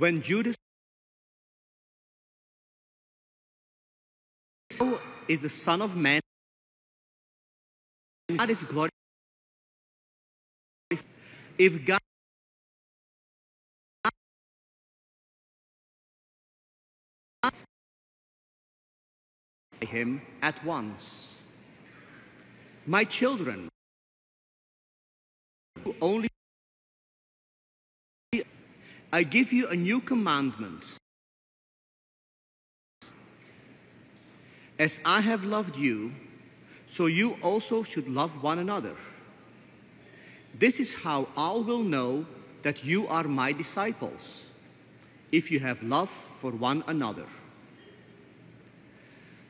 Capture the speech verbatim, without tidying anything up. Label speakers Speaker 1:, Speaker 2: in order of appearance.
Speaker 1: When Judas is the Son of Man, God is glorified. If God him at once. My children, only I give you a new commandment. As I have loved you, so you also should love one another. This is how all will know that you are my disciples, if you have love for one another.